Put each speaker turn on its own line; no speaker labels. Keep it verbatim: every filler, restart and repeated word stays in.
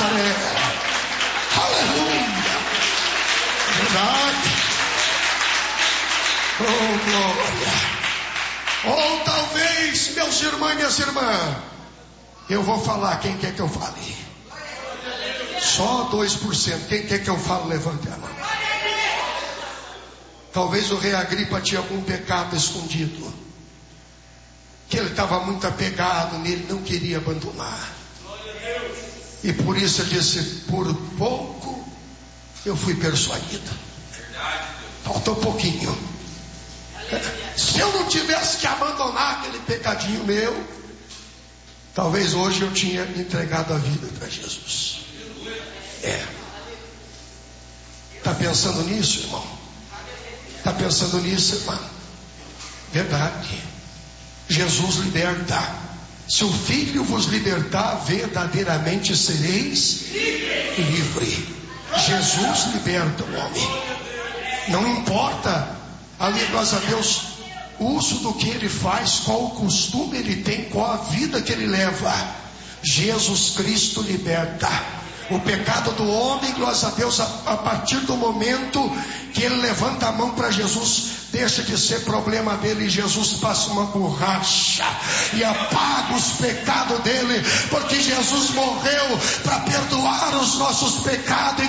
Nazaré. Aleluia. Verdade. Oh, glória. Ou talvez, meus irmãos e minhas irmãs, eu vou falar, quem quer que eu fale? Só dois por cento. Quem quer que eu fale, levante a mão. Talvez o rei Agripa tinha algum pecado escondido, que ele estava muito apegado nele, não queria abandonar. E por isso ele disse: por pouco eu fui persuadido. Falta um pouquinho. Se eu não tivesse que abandonar aquele pecadinho meu, talvez hoje eu tinha entregado a vida para Jesus. É. Está pensando nisso, irmão? Está pensando nisso, irmão? Verdade. Jesus liberta. Se o Filho vos libertar, verdadeiramente sereis livre. Jesus liberta o homem. Não importa, ali, graças a Deus, o uso do que ele faz, qual o costume ele tem, qual a vida que ele leva. Jesus Cristo liberta. O pecado do homem, glória a Deus, a, a partir do momento que ele levanta a mão para Jesus, deixa de ser problema dele, e Jesus passa uma borracha e apaga os pecados dele, porque Jesus morreu para perdoar os nossos pecados.